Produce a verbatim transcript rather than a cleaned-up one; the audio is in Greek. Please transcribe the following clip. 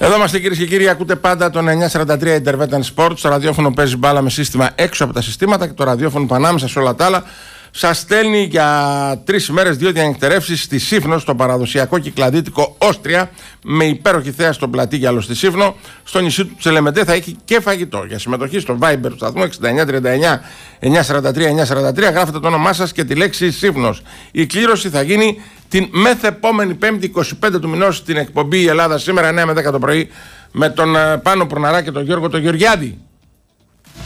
Εδώ είμαστε κυρίες και κύριοι, ακούτε πάντα τον εννιακόσια σαράντα τρία Intervention Sports. Το ραδιόφωνο παίζει μπάλα με σύστημα έξω από τα συστήματα και το ραδιόφωνο που ανάμεσα σε όλα τα άλλα σας στέλνει για τρεις ημέρες δύο διανυκτερεύσεις στη Σύφνο, στο παραδοσιακό κυκλαδίτικο Όστρια, με υπέροχη θέα στον Πλατήγιαλο στη Σύφνο. Στο νησί του Τσελεμεντέ θα έχει και φαγητό. Για συμμετοχή στο Viber του σταθμού εξήντα εννιά τριάντα εννιά εννιακόσια σαράντα τρία εννιακόσια σαράντα τρία γράφετε το όνομά σας και τη λέξη Σύφνος. Η κλήρωση θα γίνει την μεθεπόμενη Πέμπτη είκοσι πέντε του μηνός στην εκπομπή η Ελλάδα σήμερα εννιά με δέκα το πρωί με τον Πάνο Προναρά και τον Γιώργο τον Γεωργιάδη.